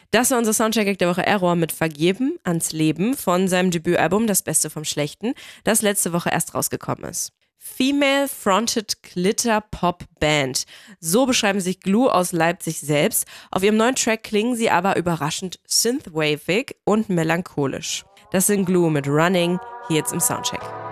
Das war unser Soundcheck der Woche. Error mit Vergeben ans Leben von seinem Debütalbum Das Beste vom Schlechten, das letzte Woche erst rausgekommen ist. Female-Fronted Glitter-Pop-Band. So beschreiben sich Glue aus Leipzig selbst. Auf ihrem neuen Track klingen sie aber überraschend synthwavig und melancholisch. Das sind Glue mit Running, hier jetzt im Soundcheck.